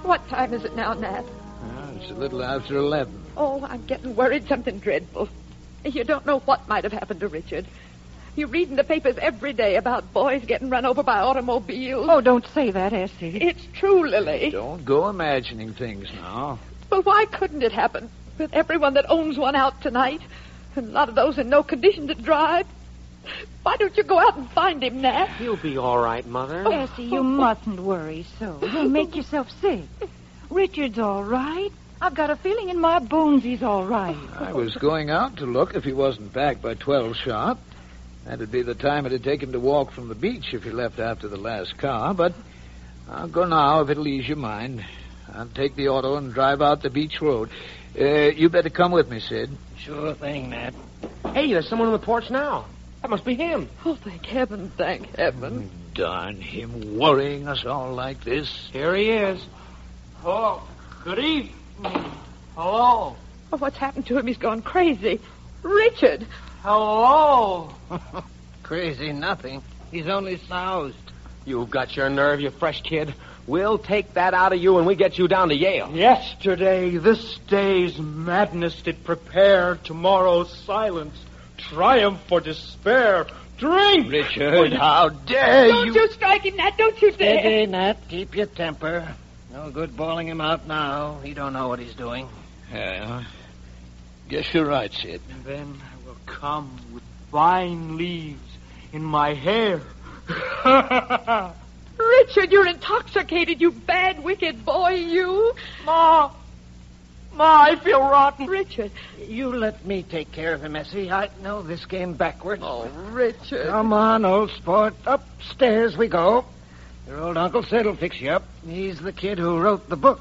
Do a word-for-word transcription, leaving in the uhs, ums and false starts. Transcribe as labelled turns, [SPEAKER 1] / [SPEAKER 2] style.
[SPEAKER 1] What time is it now, Nat?
[SPEAKER 2] Well, it's a little after eleven.
[SPEAKER 1] Oh, I'm getting worried. Something dreadful. You don't know what might have happened to Richard. You read in the papers every day about boys getting run over by automobiles.
[SPEAKER 3] Oh, don't say that, Essie.
[SPEAKER 1] It's true, Lily.
[SPEAKER 2] Don't go imagining things now.
[SPEAKER 1] But why couldn't it happen with everyone that owns one out tonight? And a lot of those in no condition to drive. Why don't you go out and find him, Nat?
[SPEAKER 4] He'll be all right, Mother.
[SPEAKER 3] Essie, you mustn't worry so. You'll make yourself sick. Richard's all right. I've got a feeling in my bones he's all right.
[SPEAKER 2] I was going out to look if he wasn't back by twelve sharp. That'd be the time it'd take him to walk from the beach if he left after the last car. But I'll go now if it'll ease your mind. I'll take the auto and drive out the beach road. Uh, you better come with me, Sid.
[SPEAKER 5] Sure thing, Nat.
[SPEAKER 4] Hey, there's someone on the porch now. That must be him.
[SPEAKER 1] Oh, thank heaven, thank heaven.
[SPEAKER 2] Darn him, worrying us all like this.
[SPEAKER 4] Here he is.
[SPEAKER 5] Oh, good evening. Hello.
[SPEAKER 1] Oh, what's happened to him? He's gone crazy. Richard!
[SPEAKER 5] Hello.
[SPEAKER 6] Crazy nothing. He's only soused.
[SPEAKER 4] You've got your nerve, you fresh kid. We'll take that out of you when we get you down to Yale.
[SPEAKER 5] Yesterday, this day's madness did prepare tomorrow's silence. Triumph for despair. Drink!
[SPEAKER 2] Richard, how dare
[SPEAKER 1] Don't
[SPEAKER 2] you...
[SPEAKER 1] you strike him, Nat. Don't you dare.
[SPEAKER 6] Steady, Nat. Keep your temper. No good bawling him out now. He don't know what he's doing.
[SPEAKER 2] Yeah, guess you're right, Sid.
[SPEAKER 5] And then I will come with vine leaves in my hair.
[SPEAKER 1] Richard, you're intoxicated, you bad, wicked boy, you.
[SPEAKER 5] Ma! Ma, I feel rotten.
[SPEAKER 1] Richard.
[SPEAKER 6] You let me take care of him, Essie. I know this game backwards.
[SPEAKER 1] Oh, Richard.
[SPEAKER 6] Come on, old sport. Upstairs we go. Your old Uncle Sid will fix you up. He's the kid who wrote the book.